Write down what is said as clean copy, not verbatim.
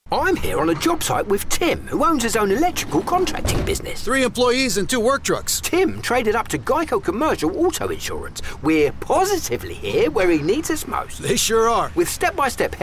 I'm here on a job site with Tim, who owns his own electrical contracting business. 3 employees and 2 work trucks. Tim traded up to Geico Commercial Auto Insurance. We're positively here where he needs us most. They sure are. With step-by-step